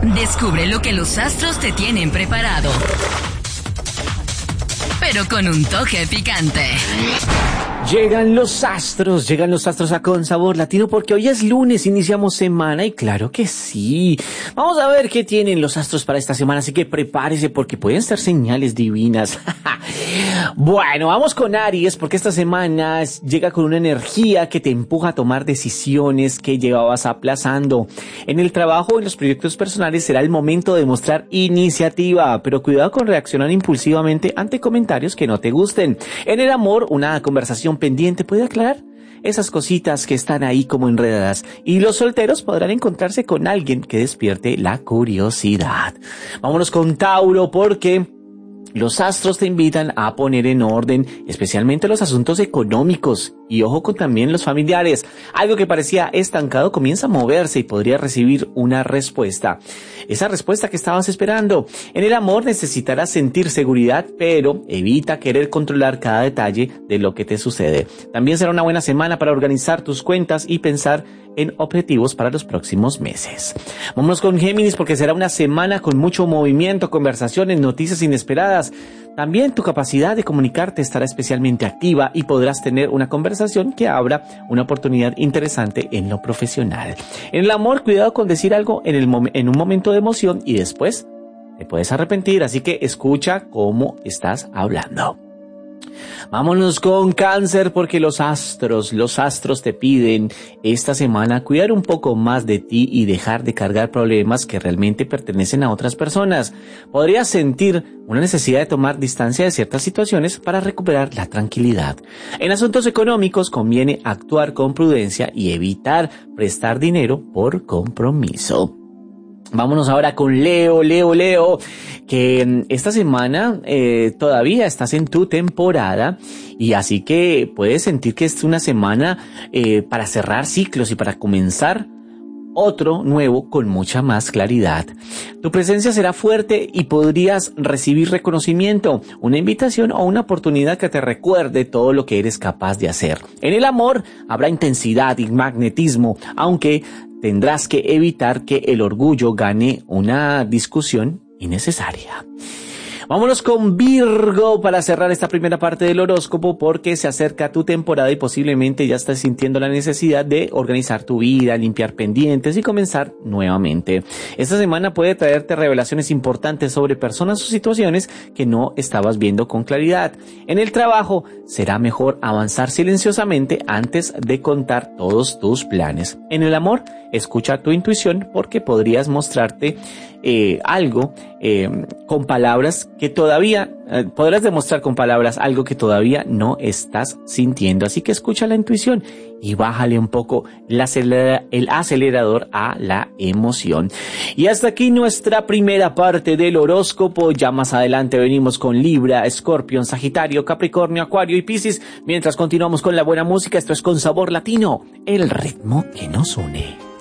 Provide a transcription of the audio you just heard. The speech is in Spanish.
Descubre lo que los astros te tienen preparado, pero con un toque picante. Llegan los astros a Con Sabor Latino porque hoy es lunes, iniciamos semana y claro que sí. Vamos a ver qué tienen los astros para esta semana, así que prepárese porque pueden ser señales divinas. Bueno, vamos con Aries porque esta semana llega con una energía que te empuja a tomar decisiones que llevabas aplazando. En el trabajo o en los proyectos personales será el momento de mostrar iniciativa, pero cuidado con reaccionar impulsivamente ante comentarios que no te gusten. En el amor, una conversación pendiente puede aclarar esas cositas que están ahí como enredadas y los solteros podrán encontrarse con alguien que despierte la curiosidad. Vámonos con Tauro porque los astros te invitan a poner en orden, especialmente los asuntos económicos y ojo con también los familiares. Algo que parecía estancado comienza a moverse y podría recibir una respuesta. Esa respuesta que estabas esperando. En el amor necesitarás sentir seguridad, pero evita querer controlar cada detalle de lo que te sucede. También será una buena semana para organizar tus cuentas y pensar en objetivos para los próximos meses. Vámonos con Géminis porque será una semana con mucho movimiento, conversaciones, noticias inesperadas. También tu capacidad de comunicarte estará especialmente activa y podrás tener una conversación que abra una oportunidad interesante en lo profesional. En el amor, cuidado con decir algo en un momento de emoción y después te puedes arrepentir, así que escucha cómo estás hablando. Vámonos con Cáncer porque los astros te piden esta semana cuidar un poco más de ti y dejar de cargar problemas que realmente pertenecen a otras personas. Podrías sentir una necesidad de tomar distancia de ciertas situaciones para recuperar la tranquilidad. En asuntos económicos conviene actuar con prudencia y evitar prestar dinero por compromiso. Vámonos ahora con Leo, que esta semana todavía estás en tu temporada y así que puedes sentir que es una semana para cerrar ciclos y para comenzar otro nuevo con mucha más claridad. Tu presencia será fuerte y podrías recibir reconocimiento, una invitación o una oportunidad que te recuerde todo lo que eres capaz de hacer. En el amor habrá intensidad y magnetismo, aunque tendrás que evitar que el orgullo gane una discusión innecesaria. Vámonos con Virgo para cerrar esta primera parte del horóscopo porque se acerca tu temporada y posiblemente ya estás sintiendo la necesidad de organizar tu vida, limpiar pendientes y comenzar nuevamente. Esta semana puede traerte revelaciones importantes sobre personas o situaciones que no estabas viendo con claridad. En el trabajo será mejor avanzar silenciosamente antes de contar todos tus planes. En el amor, escucha tu intuición porque podrías mostrarte algo con palabras que todavía podrás demostrar con palabras algo que todavía no estás sintiendo, así que escucha la intuición y bájale un poco el acelerador a la emoción. Y hasta aquí nuestra primera parte del horóscopo. Ya más adelante venimos con Libra, Escorpión, Sagitario, Capricornio, Acuario y Piscis. Mientras continuamos con la buena música, esto es Con Sabor Latino, el ritmo que nos une.